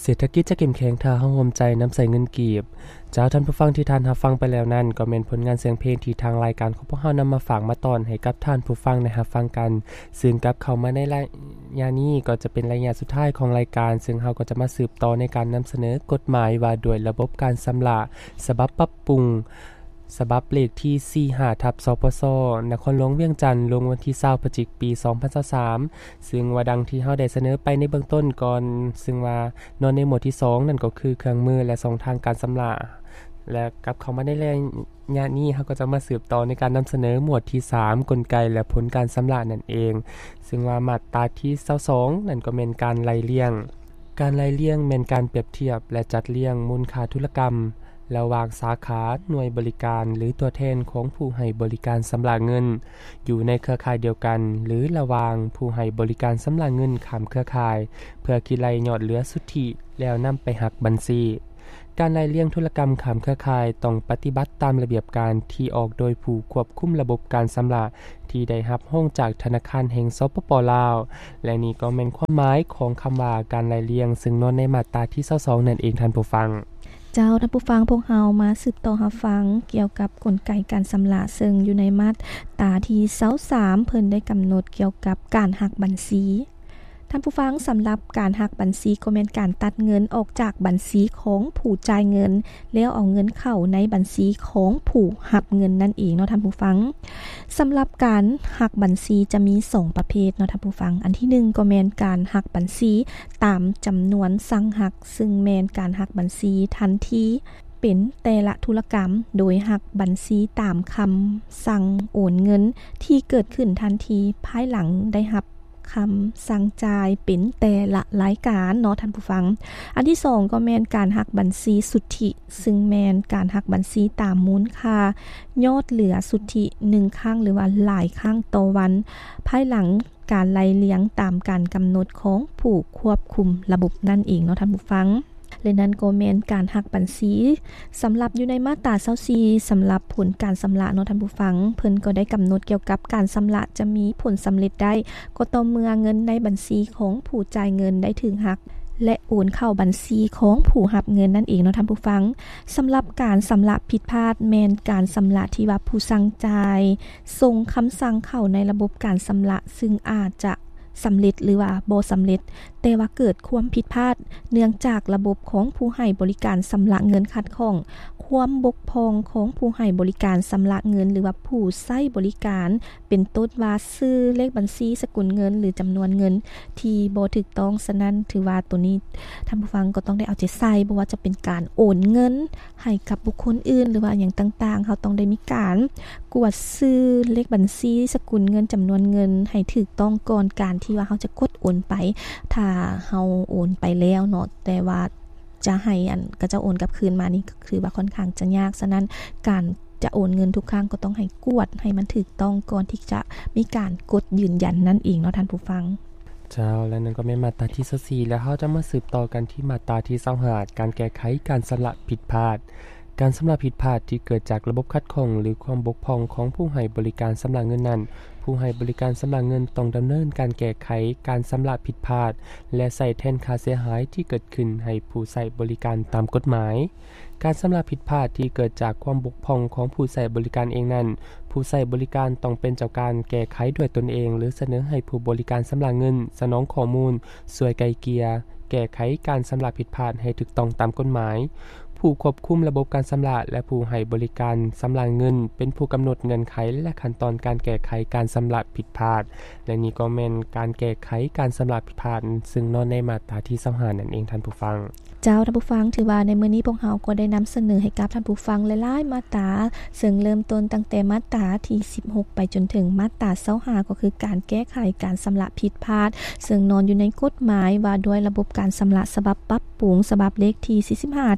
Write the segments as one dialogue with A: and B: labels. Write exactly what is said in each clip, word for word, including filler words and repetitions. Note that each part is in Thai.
A: เศรษฐกิจจะเข้มแข็งถ้าเฮาร่วมใจนําใช้เงินกีบเจ้าท่านผู้ฟังที่ท่านรับฟังไปแล้วนั้นก็แม่นผลงานเสียงเพลงที่ทางรายการของพวกเฮานํามาฝากมาตอนให้กับท่านผู้ฟังได้รับฟังกันซึ่งกับเข้ามาในระยะนี้ก็จะเป็นระยะสุดท้ายของรายการซึ่งเฮาก็จะมาสืบต่อในการนําเสนอกฎหมายว่าด้วยระบบการชำระฉบับปรับปรุงฉบับเลขที่ สี่สิบห้า ทับ สปส. นครหลวงเวียงจันทน์ลงวันที่ ยี่สิบ พฤศจิกายน ปี สองพันยี่สิบสาม ซึ่งว่าดังที่เฮาได้เสนอไปในเบื้องต้นก่อนซึ่งว่านอนในหมวดที่ สอง นั่นก็คือเครื่องมือและช่องทางการชำระและกลับเข้ามาในระยะนี้เฮาก็จะมาสืบต่อในการนําเสนอหมวดที่ สาม กลไกและผลการชำระนั่นเองซึ่งว่ามาตราที่ ยี่สิบสอง นั่นก็แม่นการไล่เลี่ยงการไล่เลี่ยงแม่นการเปรียบเทียบและจัดเรียงมูลค่าธุรกรรมระหว่างสาขาหน่วยบริการหรือตัวแทนของผู้ให้บริการชำระเงินอยู่ในเครือข่ายเดียวกันหรือระหว่างผู้ให้บริการชำระเงินข้ามเครือข่ายเพื่อคิดไล่ยอดเหลือสุทธิแล้วนําไปหักบัญชีการไล่เลี่ยงธุรกรรมข้ามเครือข่ายต้องปฏิบัติตามระเบียบการที่ออกโดยผู้ควบคุมระบบการชำระที่ได้รับโรงจากธนาคารแห่งสปป.ลาวและนี่ก็แม่นความหมายของคําว่าการไล่เลี่ยงซึ่งนอนในมาตราที่ ยี่สิบสอง นั่นเองท่านผู้ฟัง
B: เจ้าท่านผู้ฟังพวกเฮามาสืบต่อรับฟังเกี่ยวกับกลไกการชำระซึ่งอยู่ในมาตราที่ยี่สิบสามเพิ่นได้กําหนดเกี่ยวกับการหักบัญชีท่านผู้ฟังสําหรับการหักบัญชีก็แม่นการตัดเงินออกจากบัญชีของผู้จ่ายเงินแล้วเอาเงินเข้าในบัญชีของผู้รับเงินนั่นเองเนาะท่านผู้ฟังสําหรับการหักบัญชีจะมีสองประเภทเนาะท่านผู้ฟังอันที่หนึ่งก็แม่นการหักบัญชีตามจํานวนสั่งหักซึ่งแม่นการหักบัญชีทันทีเป็นแต่ละธุรกรรมโดยหักบัญชีตามคําสั่งโอนเงินที่เกิดขึ้นทันทีภายหลังได้รับคําสั่งจ่ายเป็นแต่ละรายการเนาะท่านผู้ฟังอันที่สองก็แม่นการหักบัญชีสุทธิซึ่งแม่นการหักบัญชีตามมูลค่ายอดเหลือสุทธิหนึ่งครั้งหรือว่าหลายครั้งต่อวันภายหลังการไล่เลี้ยงตามการกําหนดของผู้ควบคุมระบบนั่นเองเนาะท่านผู้ฟังและนั้นก็แม่นการหักบัญชีสําหรับอยู่ในมาตรายี่สิบสี่สําหรับผลการชำระเนาะท่านผู้ฟังเพิ่นก็ได้กําหนดเกี่ยวกับการชำระจะมีผลสําเร็จได้ก็ต่อเมื่อเงินในบัญชีของผู้จ่ายเงินได้ถึงหักและโอนเข้าบัญชีของผู้รับเงินนั่นเองเนาะท่านผู้ฟังสําหรับการชำระผิดพลาดแม่นการชำระที่ว่าผู้สั่งจ่ายส่งคําสั่งเข้าในระบบการชำระซึ่งอาจจะสําเร็จหรือว่าบ่สําเร็จแต่ว่าเกิดความผิดพลาดเนื่องจากระบบของผู้ให้บริการชำระเงินขัดข้องความบกพร่องของผู้ให้บริการชำระเงินหรือว่าผู้ใช้บริการเป็นต้นว่าชื่อเลขบัญชีสกุลเงินหรือจํานวนเงินที่บ่ถูกต้องฉะนั้นถือว่าตัวนี้ท่านผู้ฟังก็ต้องได้เอาใจใส่บ่ว่าจะเป็นการโอนเงินให้กับบุคคลอื่นหรือว่าอย่างต่างๆเฮาต้องได้มีการกวดชื่อเลขบัญชีสกุลเงินจํานวนเงินให้ถูกต้องก่อนการที่ว่าเฮาจะกดโอนไปถ้าเฮาโอนไปแล้วเนาะแต่ว่าจะให้อันก็จะโอนกลับคืนมานี่คือว่าค่อนข้างจะยากฉะนั้นการจะโอนเงินทุกครั้งก็ต้องให้กวดให้มันถูกต้องก่อนที่จะมีการกดยืนยันนั่นเองเนาะท่านผู้ฟัง
A: เจ้าและนั่นก็แม่นมาตราที่ยี่สิบสี่แล้วเฮาจะมาสืบต่อกันที่มาตราที่ยี่สิบห้าการแก้ไขการชำระผิดพลาดการชำระผิดพลาดที่เกิดจากระบบขัดข้องหรือความบกพร่องของผู้ให้บริการชำระเงินนั้นผู้ให้บริการชำระเงินต้องดำเนินการแก้ไขการชำระผิดพลาดและใส่แทนค่าเสียหายที่เกิดขึ้นให้ผู้ใช้บริการตามกฎหมายการชำระผิดพลาดที่เกิดจากความบกพร่องของผู้ใช้บริการเองนั้นผู้ใช้บริการต้องเป็นเจ้าการแก้ไขด้วยตนเองหรือเสนอให้ผู้บริการชำระเงินสนองข้อมูลช่วยไกล่เกลี่ยแก้ไขการชำระผิดพลาดให้ถูกต้องตามกฎหมายผู้ควบคุมระบบการชำระและผู้ให้บริการชำระเงินเป็นผู้กำหนดเงื่อนไขและขั้นตอนการแก้ไขการชำระผิดพลาดและนี่ก็แม่นการแก้ไขการชำระผิดพลาดซึ่งนอนในมาตราที่ยี่สิบห้านั่นเองท่านผู้ฟัง
B: เจ้าท่านผู้ฟังถือว่าในมื้อนี้พวกเฮาก็ได้นําเสนอให้กับท่านผู้ฟังหลายๆมาตราซึ่งเริ่มต้นตั้งแต่มาตราที่สิบหกไปจนถึงมาตรายี่สิบห้าก็คือการแก้ไขการชำระผิดพลาดซึ่งนอนอยู่ในกฎหมายว่าด้วยระบบการชำระฉบับปรับปรุงฉบับเลขที่ สี่สิบห้า ทับ ส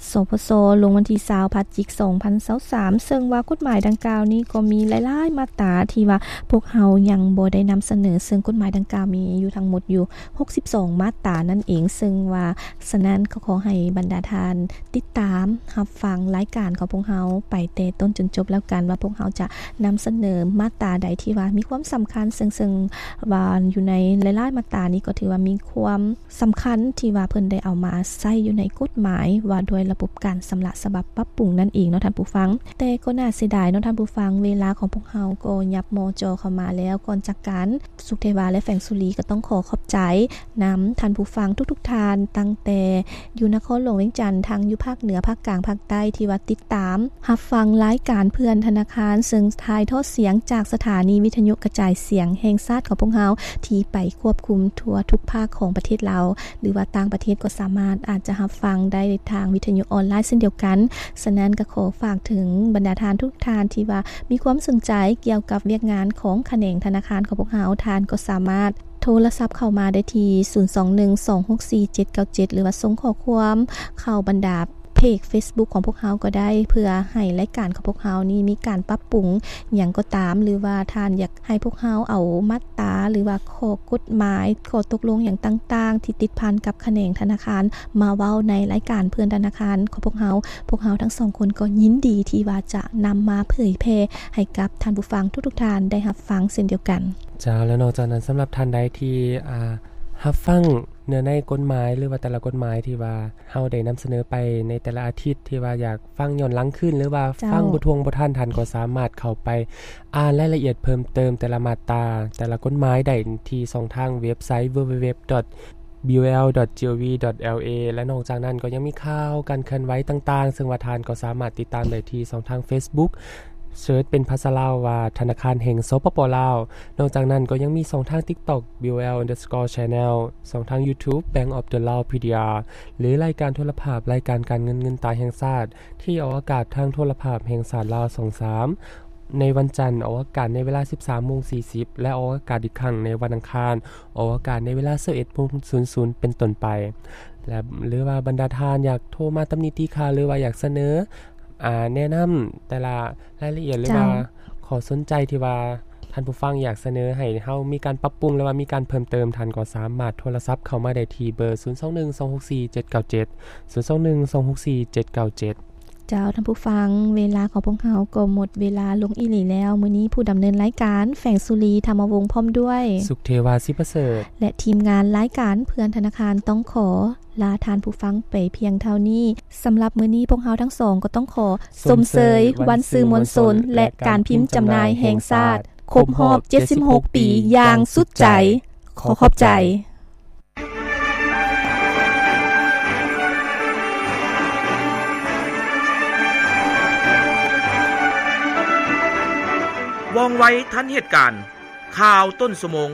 B: สพสลงวันที่ยี่สิบพฤศจิกายนสองพันยี่สิบสามซึ่งว่ากฎหมายดังกล่าวนี้ก็มีหลายๆมาตราที่ว่าพวกเฮายังบ่ได้นำเสนอซึ่งกฎหมายดังกล่าวมีอยู่ทั้งหมดอยู่หกสิบสองมาตรานั่นเองซึ่งว่าฉะนั้นก็ขอให้บรรดาท่านติดตามรับฟังรายการของพวกเฮาไปแต่ต้นจนจบแล้วกันว่าพวกเฮาจะนำเสนอมาตราใดที่ว่ามีความสำคัญซึ่งๆว่าอยู่ในหลายๆมาตรานี้ก็ถือว่ามีความสำคัญที่ว่าเพิ่นได้เอามาใช้อยู่ในกฎหมายว่าโดยระบบการสำระฉบับปรับปรุงนั่นเองเนาะท่านผู้ฟังแต่ก็น่าเสียดายเนาะท่านผู้ฟังเวลาของพวกเฮาก็ยับมอจอเข้ามาแล้วก่อนจากกันสุขเทวาและแฝงสุรีก็ต้องขอขอบใจนำท่านผู้ฟังทุกๆท่านตั้งแต่อยู่นครหลวงเวียงจันทน์ทั้งอยู่ภาคเหนือภาคกลางภาคใต้ที่ว่าติดตามรับฟังรายการเพื่อนธนาคารซึ่งถ่ายทอดเสียงจากสถานีวิทยุกระจายเสียงแห่งชาติของพวกเฮาที่ไปควบคุมทั่วทุกภาคของประเทศเราหรือว่าต่างประเทศก็สามารถอาจจะรับฟังได้ทางวิทยุออนไลน์เช่นเดียวกันฉะนั้นก็ขอฝากถึงบรรดาท่านทุกท่านที่ว่ามีความสนใจเกี่ยวกับเวียกงานของแขนงธนาคารของพวกเฮาท่านก็สามารถโทรศัพท์เข้ามาได้ที่ศูนย์ สอง หนึ่ง สอง หก สี่ เจ็ด เก้า เจ็ดหรือว่าส่งข้อความเข้าบรรดาเพจ Facebook ของพวกเฮาก็ได้เพื่อให้รายการของพวกเฮานี่มีการปรับปรุงหยังก็ตามหรือว่าท่านอยากให้พวกเฮาเอามาตราหรือว่าข้อกฎหมายข้อตกลงอย่างต่างๆที่ติดพันกับแขนงธนาคารมาเว้าในรายการเพื่อนธนาคารของพวกเฮาพวกเฮาทั้งสองคนก็ยินดีที่ว่าจะนำมาเผยแพร่ให้กับท่านผู้ฟังทุกๆท่านได้รับฟังเช่นเดียวกัน
A: จ้าแล้วนอกจากนั้นสำหรับท่านใดที่อ่ารับฟังเนื้อในกฎหมายหรือว่าแต่ละกฎหมายที่ว่าเฮาได้นำเสนอไปในแต่ละอาทิตย์ที่ว่าอยากฟังย้อนหลังขึ้นหรือว่าฟังบ่ทวงบ่ทันทันก็สามารถเข้าไปอ่านรายละเอียดเพิ่มเติมแต่ละมาตราแต่ละกฎหมายได้ที่ช่องทางเว็บไซต์ ดับเบิลยู ดับเบิลยู ดับเบิลยู ดอท บี โอ แอล ดอท จี โอ วี ดอท แอล เอ และนอกจากนั้นก็ยังมีข่าวการเคลื่อนไหวต่างๆซึ่งว่าท่านก็สามารถติดตามได้ที่ช่องทาง Facebookเสิร์ชเป็นภาษาลาวว่าธนาคารแห่งสปป.ลาวนอกจากนั้นก็ยังมีช่องทาง TikTok บี โอ แอล underscore channel ช่องทาง YouTube Bank of the Lao พี ดี อาร์ หรือรายการโทรภาพรายการการเงินเงินตาแห่งชาติที่ออกอากาศทางโทรภาพแห่งชาติลาวสองสามในวันจันทร์ออกอากาศในเวลา สิบสามโมงสี่สิบ และออกอากาศอีกครั้งในวันอังคารออกอากาศในเวลา สิบเอ็ดโมงศูนย์ศูนย์ เป็นต้นไปและหรือว่าบรรดาท่านอยากโทรมาตำหนิติข่าวหรือว่าอยากเสนออ่าแนะนำแต่ละรายละเอียดหรือว่าขอสนใจที่ว่าท่านผู้ฟังอยากเสนอให้เฮามีการปรับปรุงหรือว่ามีการเพิ่มเติมท่านก็สามารถโทรศัพท์เข้ามาได้ที่เบอร์ศูนย์ สอง หนึ่ง สอง หก สี่ เจ็ด เก้า เจ็ด ศูนย์ สอง หนึ่ง สอง หก สี่ เจ็ด เก้า เจ็ด
B: เจ้าท่านผู้ฟังเวลาของพวกเฮาก็หมดเวลาลงอีหลีแล้วมื้อนี้ผู้ดำเนินรายการแฝงสุรีธรรมวงศ์พร้อมด้วย
A: สุขเทวาสิประเสริฐ
B: และทีมงานรายการเพื่อนธนาคารต้องขอลาทานผู้ฟังไปเพียงเท่านี้สำหรับมื้อนี้พวกเฮาทั้งสองก็ต้องขอสมเสยวันสื่อมวลชนและการพิมพ์จำหน่ายแห่งชาติครบรอบเจ็ดสิบหกปีอย่างสุดใจขอขอบใจ
C: ว่องไวทันเหตุการณ์ข่าวต้นชั่วโมง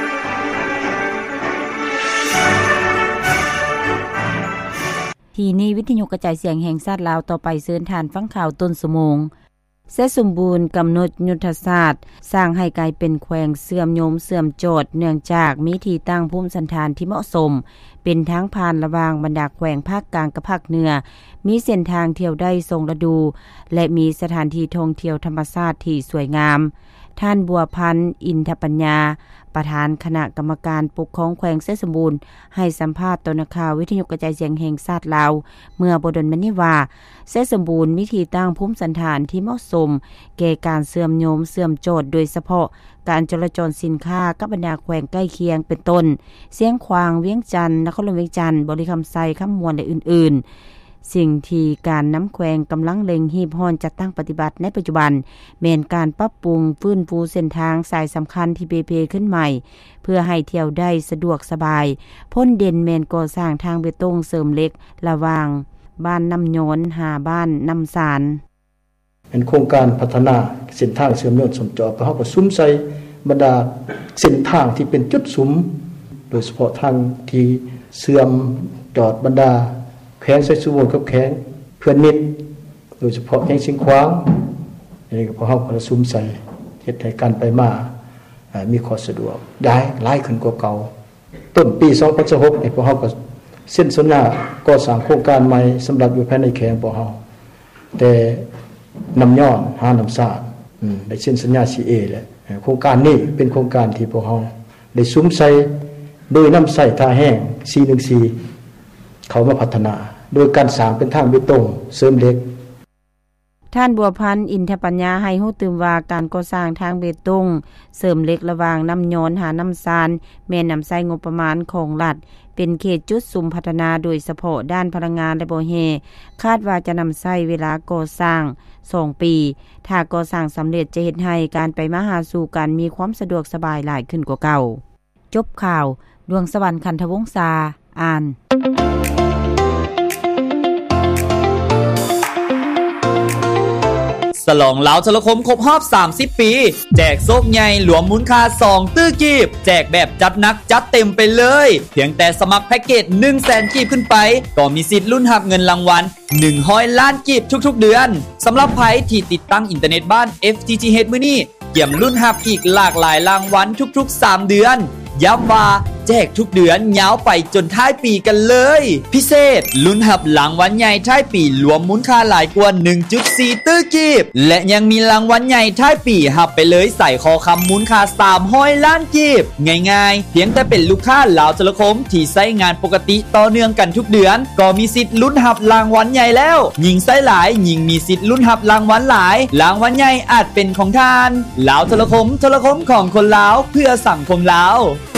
D: ที่นี่วิทยุกระจายเสียงแห่งชาติลาวต่อไปเชิญทานฟังข่าวต้นชั่วโมงเสร็จสมบูรณ์กำหนดยุทธศาสตร์สร้างให้กลายเป็นแขวงเสื่อมโยมเสื่อมโจทย์เนื่องจากมีที่ตั้งภูมิสันฐานที่เหมาะสมเป็นทางผ่านระหว่างบรรดาแขวงภาคกลางกับภาคเหนือมีเส้นทางเที่ยวได้ทรงฤดูและมีสถานที่ท่องเที่ยวธรรมชาติที่สวยงามท่านบัวพันธ์อินทปัญญาประธานคณะกรรมการปกครองแขวงเสสมบูรณ์ให้สัมภาษณ์ต่อนักข่าววิทยุกระจายเสียงแห่งชาติลาวเมื่อบ่ดนมานี้ว่าเสสมบูรณ์มีที่ตั้งภูมิสันฐานที่เหมาะสมแก่การเสื่อมโยมเสื่อมโจทย์โดยเฉพาะการจราจรสินค้ากับบรรดาแขวงใกล้เคียงเป็นต้นเสียงขวางเวียงจันทน์นครหลวงเวียงจันทน์บริคำไซคำมวลและอื่นๆสิ่งที่การน้ำแขวงกำลังเล็งหีบห้อนจัดตั้งปฏิบัติในปัจจุบันแม่นการปรับปรุงฟื้นฟูเส้นทางสายสำคัญที่เปเพขึ้นใหม่เพื่อให้เที่ยวได้สะดวกสบายพ้นเด่นแม่นก่อสร้างทางเบตงเสริมเหล็กระหว่างบ้านน้ำโยนหาบ้านน้ำสาร
E: เป็นโครงการพัฒนาเส้นทางเชื่อมโยงสมจอไปเฮาก็ซุ้มใส่บรรดาเส้นทางที่เป็นจุดสุมโดยเฉพาะทางที่เสื่อมจอดบรรดาแข้งใส่สุวรรณกับแข้งเพื่อนมิตรโดยเฉพาะแข้งสิงขวางนี่ก็พอเฮาก็ซุ้มใส่เฮ็ดให้การไปมามีความสะดวกได้หลายขึ้นกว่าเก่าต้นปีสองพันสิบหกนี่พวกเฮาก็เส้นสัญญาก่อสร้างโครงการใหม่สำหรับอยู่ภายในแขวงพวกเฮาแต่น้ำย้อนหาน้ำสาดอืมได้เส้นสัญญา ซี เอ แหละโครงการนี้เป็นโครงการที่พวกเฮาได้สุมใส่โดยน้ำใส่ท่าแห้งสี่หนึ่งสี่เขามาพัฒนาโดยการสร้างเป็นทางเบตงเสริมเหล็ก
D: ท่านบัวพันธ์อินทปัญญาให้ฮู้ตื่มว่าการก่อสร้างทางเบตงเสริมเหล็กระหว่างน้ำย้อนหาน้ำซานแม่นำใช้งบประมาณของรัฐเป็นเขตจุดสุมพัฒนาโดยเฉพาะด้านพลังงานและบ่แฮคาดว่าจะนำใช้เวลาก่อสร้างสองปีถ้าก่อสร้างสำเร็จจะเฮ็ดให้การไปมาหาสู่กันมีความสะดวกสบายหลายขึ้นกว่าเก่าจบข่าวดวงสวรรค์คันธวงศ์ษาอ่าน
F: ฉลองลาวโทรคมครบรอบสามสิบปีแจกโซกใหญ่หลวมมูลค่าสองตื้อกีบแจกแบบจัดหนักจัดเต็มไปเลยเพียงแต่สมัครแพ็กเกจ หนึ่งแสน กีบขึ้นไปก็มีสิทธิ์ลุ้นรับเงินรางวัลหนึ่งร้อยล้านกีบทุกๆเดือนสำหรับไผที่ติดตั้งอินเทอร์เน็ตบ้าน เอฟ ที ที เอช มื้อนี้เกี่ยมลุ้นรับอีกหลากหลายรางวัลทุกๆสามเดือนย้ำว่าแจกทุกเดือนยาวไปจนท้ายปีกันเลยพิเศษลุ้นรับรางวัลใหญ่ท้ายปีรวมมูลค่าหลายกว่า หนึ่งจุดสี่ ตื้อกีบและยังมีรางวัลใหญ่ท้ายปีรับไปเลยใส่คอคำมูลค่าสามร้อยล้านกีบง่ายๆเพียงแต่เป็นลูกค้าลาวโทรคมที่ใช้งานปกติต่อเนื่องกันทุกเดือนก็มีสิทธิ์ลุ้นรับรางวัลใหญ่แล้วยิ่งใช้หลายยิ่งมีสิทธิ์ลุ้นรับรางวัลหลายรางวัลใหญ่อาจเป็นของท่านลาวโทรคมโทรคมของคนลาวเพื่อสังคมลาว